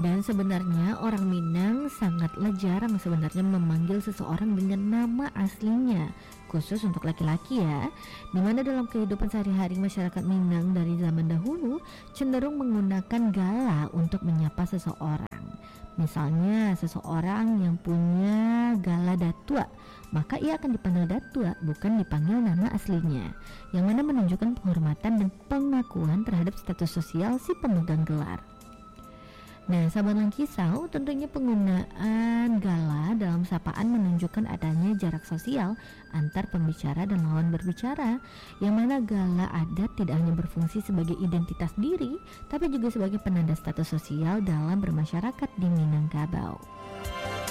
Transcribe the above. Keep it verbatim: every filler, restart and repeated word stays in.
Dan sebenarnya orang Minang sangatlah jarang sebenarnya memanggil seseorang dengan nama aslinya, khusus untuk laki-laki ya. Dimana dalam kehidupan sehari-hari masyarakat Minang dari zaman dahulu cenderung menggunakan gala untuk menyapa seseorang. Misalnya seseorang yang punya gala datua, maka ia akan dipanggil datua, bukan dipanggil nama aslinya, yang mana menunjukkan penghormatan dan pengakuan terhadap status sosial si pemegang gelar. Nah, sahabat Langkisau, tentunya penggunaan gala dalam sapaan menunjukkan adanya jarak sosial antar pembicara dan lawan berbicara, yang mana gala adat tidak hanya berfungsi sebagai identitas diri, tapi juga sebagai penanda status sosial dalam bermasyarakat di Minangkabau.